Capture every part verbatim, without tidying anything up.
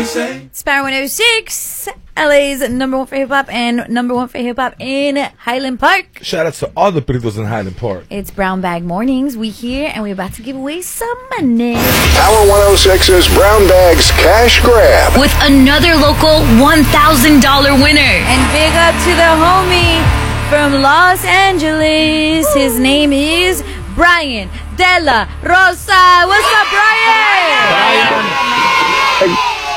It's Power one oh six, L A's number one for hip hop and number one for hip hop in Highland Park. Shout out to all the peritos in Highland Park. It's Brown Bag Mornings. We here and we're about to give away some money. Power one oh six's Brown Bag's Cash Grab. With another local one thousand dollars winner. And big up to the homie from Los Angeles. Woo. His name is Brian De La Rosa. What's up, Brian? Brian.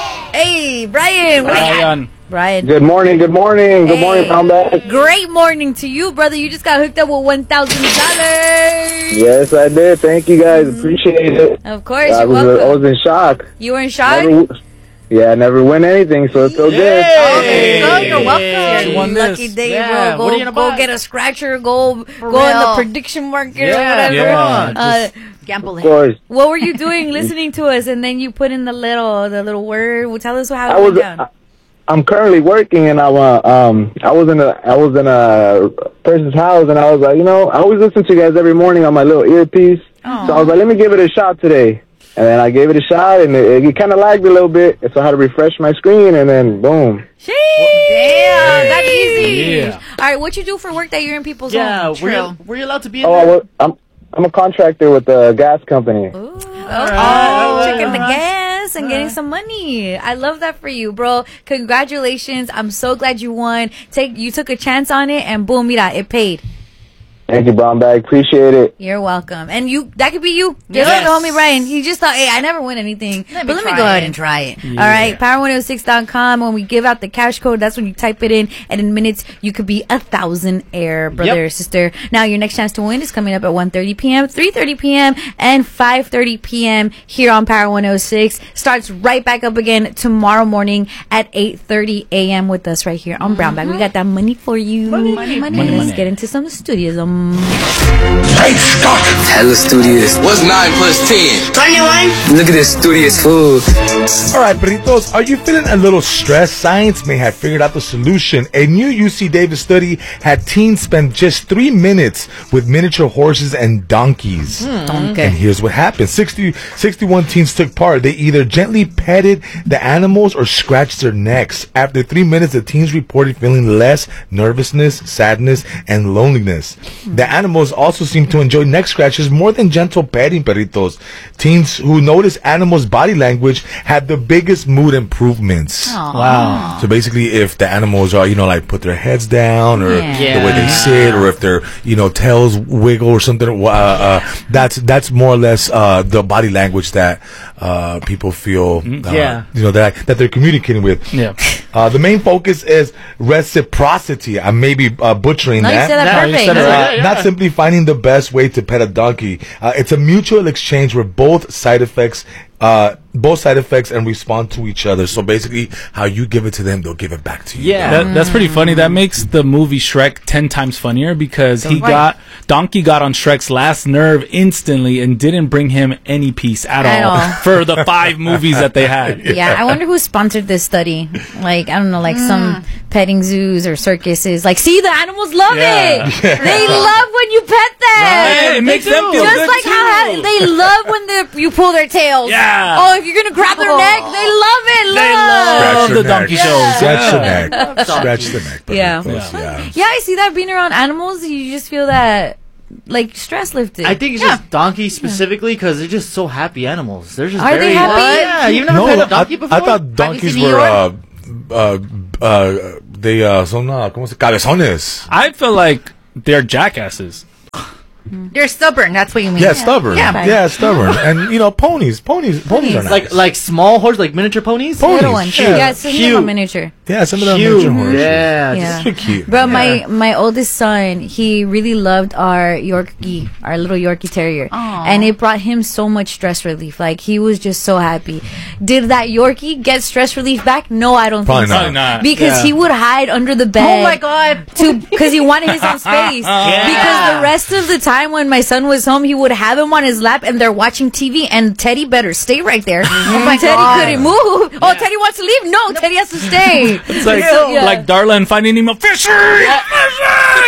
Hey, Brian. Brian. Brian. Good morning, good morning, good hey. morning, Brown Bag. Great morning to you, brother. You just got hooked up with one thousand dollars. Yes, I did. Thank you, guys. Mm-hmm. Appreciate it. Of course, I you're was, welcome. I was in shock. You were in shock? Never, yeah, I never win anything, so it's so Yay. good. Okay, so you're welcome. You won Lucky this. day, Yeah. bro. What are Go, you gonna go buy? get a scratcher. Go, For go in the real. prediction market Yeah. or whatever. Yeah. Uh, Gamble. Of course. what were you doing listening to us? And then you put in the little, the little word. Well, tell us how I it went was, down. I, I'm currently working, and I'm uh, um I was in a I was in a person's house, and I was like, you know, I always listen to you guys every morning on my little earpiece. Aww. So I was like, let me give it a shot today. And then I gave it a shot, and it, it kind of lagged a little bit, so I had to refresh my screen, and then boom. Sheesh. Damn, that's easy. Yeah. All right, what you do for work that you're in people's Yeah, homes? were you, were you allowed to be in Oh, I there? was, I'm I'm a contractor with a gas company. Ooh. right. Oh, checking the Uh-huh. gas and getting some money. I love that for you, bro. Congratulations. I'm so glad you won. Take you took a chance on it and boom, mira, it paid. Thank you, Brown Bag. Appreciate it. You're welcome. And you that could be you. Just Yes. like the homie Brian. He just thought, hey, I never win anything. Let me but let me try go ahead it. and try it. Yeah. All right. power one oh six dot com. When we give out the cash code, that's when you type it in. And in minutes, you could be a thousand air, brother Yep. or sister. Now, your next chance to win is coming up at one thirty p.m., three thirty p.m., and five thirty p.m. here on Power one oh six. Starts right back up again tomorrow morning at eight thirty a.m. with us right here on Brown Bag. We got that money for you. Money, money, And money. let's get into some studios. Um, Hey, Scott. Hella studious. What's nine plus ten? twenty-one. Look at this studious food. All right, peritos, are you feeling a little stressed? Science may have figured out the solution. A new U C Davis study had teens spend just three minutes with miniature horses and donkeys. Donkey. And here's what happened. sixty, sixty-one teens took part. They either gently petted the animals or scratched their necks. After three minutes, the teens reported feeling less nervousness, sadness, and loneliness. The animals also seemed to enjoy neck scratches more than gentle petting, peritos. Teens who noticed animals' body language had the biggest mood improvements. Wow. So basically, if the animals are, you know, like put their heads down, or Yeah. the way they sit, or if their, you know, tails wiggle or something, uh, uh, that's that's more or less uh, the body language that uh, people feel, uh, Yeah. you know, that that they're communicating with. Yeah. Uh, the main focus is reciprocity. I may be uh, butchering No, you that. said that No, you perfect. said it Uh, right. Yeah, yeah. Not simply finding the best way to pet a donkey. Uh, it's a mutual exchange where both side effects, uh, both side effects, and respond to each other. So basically, how you give it to them, they'll give it back to you. Yeah, that, that's pretty funny. That makes the movie Shrek ten times funnier because he Right. got Donkey got on Shrek's last nerve instantly and didn't bring him any peace at, At all, all. for the five movies that they had. Yeah, I wonder who sponsored this study. Like, I don't know, like some petting zoos or circuses. Like, see, the animals love Yeah. it. They love when you pet them. Right, it makes them feel Just good like too. how they love when the, you pull their tails. Yeah. Oh, if you're going to grab their neck, they love it. Look. They love Scratch the your donkey neck. shows. Scratch the Yeah. neck. Scratch the neck. Yeah. peritos, yeah. Yeah, I see that being around animals, you just feel that, like, stress lifted. I think it's just donkeys specifically because they're just so happy animals. They're just Are very they happy? Yeah, you've never No, pet a I, donkey before? I thought donkeys seen were, uh, yours? uh, uh, they, uh, son, uh, ¿cómo se? Cabezones. I feel like they're jackasses. They're stubborn. That's what you mean. Yeah, stubborn. Yeah. Yeah, stubborn. And, you know, ponies. Ponies. Ponies are nice. Like like small horses, like miniature ponies. Ponies. Little ones. Cute. Yeah, some of them Cute. are miniature. Yeah, some of them Cute. miniature horses. Yeah, Yeah. It's pretty cute. But my my oldest son, he really loved our Yorkie, our little Yorkie Terrier, Aw. and it brought him so much stress relief. Like, he was just so happy. Did that Yorkie get stress relief back? No, I don't Probably think so. Probably not. Because Yeah. he would hide under the bed. Oh my god. To because he wanted his own space. Because the rest of the time when my son was home, he would have him on his lap and they're watching T V, and Teddy better stay right there. Oh my Teddy God. couldn't move. Oh, Teddy wants to leave. No, Teddy has to stay. It's like So, yeah. like Darla and Finding Nemo. Fishery, fishery.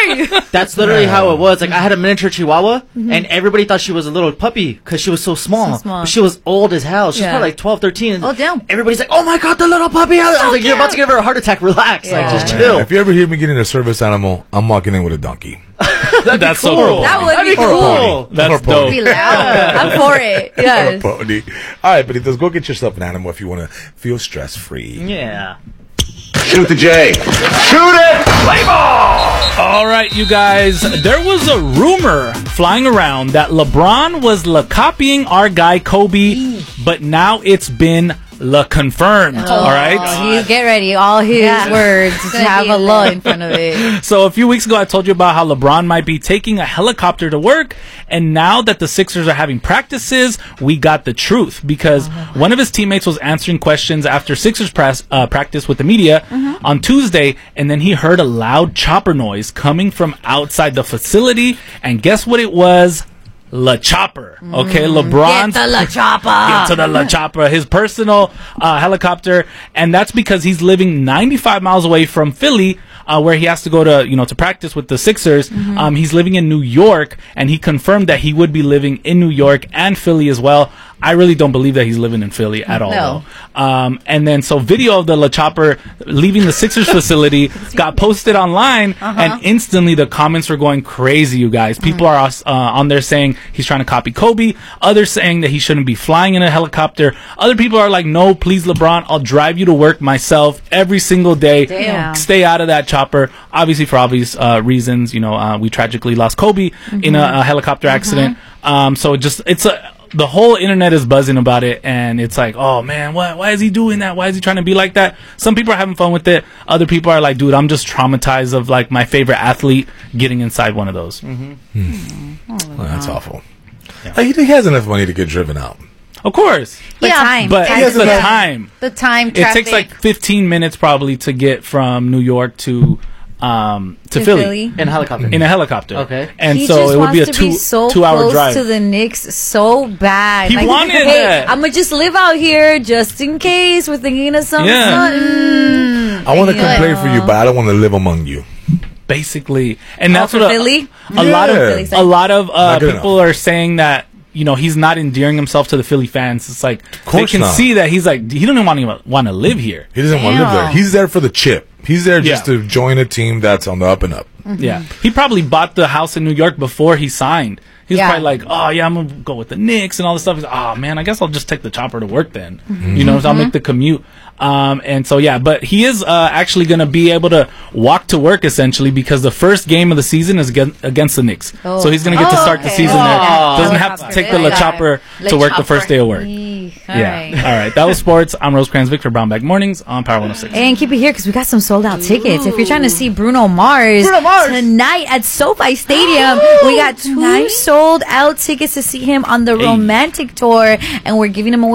That's literally how it was. Like, I had a miniature Chihuahua, Mm-hmm. and everybody thought she was a little puppy because she was so small. So small. But she was old as hell. She was Yeah. probably like twelve, thirteen. And Oh, damn. everybody's like, oh my god, the little puppy. I was like, you're about to give her a heart attack. Relax. Like, just Man, chill. if you ever hear me getting a service animal, I'm walking in with a donkey. That's so cool. cool. That would That'd be be cool. cool. That's Or pony. dope. Be loud. I'm for it. Or a Yes. pony. All right, but let's go get yourself an animal if you want to feel stress free. Yeah. Shoot the J. Shoot it! Play ball! All right, you guys. There was a rumor flying around that LeBron was la copying our guy Kobe, but now it's been la confirmed. All right. He, get ready. All his Yeah. words gonna have be a in law there. in front of it. So a few weeks ago, I told you about how LeBron might be taking a helicopter to work, and now that the Sixers are having practices, we got the truth because one of his teammates was answering questions after Sixers press, uh, practice with the media on Tuesday, and then he heard a loud chopper noise coming from outside the facility, and guess what it was? La Chopper. Okay, LeBron's Get the La Chopper. Get to the La Chopper, his personal uh, helicopter, and that's because he's living ninety-five miles away from Philly, uh, where he has to go to, you know, to practice with the Sixers. Um, he's living in New York, and he confirmed that he would be living in New York and Philly as well. I really don't believe that he's living in Philly at all. No. Though. Um, and then so video of the La Chopper leaving the Sixers facility got posted online, and instantly the comments were going crazy. You guys, people are uh, on there saying he's trying to copy Kobe. Others saying that he shouldn't be flying in a helicopter. Other people are like, no, please, LeBron, I'll drive you to work myself every single day. Damn. Stay out of that chopper. Obviously, for obvious uh, reasons, you know, uh, we tragically lost Kobe in a, a helicopter accident. Um, so it just it's a. The whole internet is buzzing about it, and it's like, oh man, what? Why is he doing that? Why is he trying to be like that? Some people are having fun with it. Other people are like, dude, I'm just traumatized of like my favorite athlete getting inside one of those. Oh, that's awful. Like, he has enough money to get driven out. Of course, But Yeah. time. but Time it's to the go. time. The time, It traffic. takes like fifteen minutes probably to get from New York to um to, To Philly, Philly. In a helicopter. in a helicopter. Okay. and he so just it would wants be a to two be so two hour close drive. to the Knicks so bad. He wanted hey, that. I'm gonna just live out here just in case we're thinking of something. Yeah. something. I want to Yeah. complain for you, but I don't want to live among you. Basically, and that's Oh, what for a, Philly? a lot of Yeah. a lot of uh, Not good people are saying that, you know, he's not endearing himself to the Philly fans. It's like they course can not. see that he's like he don't want to want to live here. He doesn't want to live there. He's there for the chip. He's there just Yeah. to join a team that's on the up and up. Yeah, he probably bought the house in New York before he signed. He's Yeah. probably like, oh yeah, I'm gonna go with the Knicks and all this stuff. He's like, oh man, I guess I'll just take the chopper to work then. You know, so I'll make the commute. Um, and so yeah, but he is uh, actually gonna be able to walk to work essentially because the first game of the season is against, against the Knicks. Oh. So he's gonna get to Oh, start the okay. season there. Oh. Doesn't have to Helicopter. take the La Got it. Chopper La to work the Chopper. first day of work. Eee, all Yeah. right. All right. That was sports. I'm Rosecrans Victor Brownback Mornings on Power one oh six. And keep it here because we got some sold out tickets. If you're trying to see Bruno Mars, Bruno Mars. tonight at SoFi Stadium, we got two sold out tickets to see him on the Romantic Tour, and we're giving them away.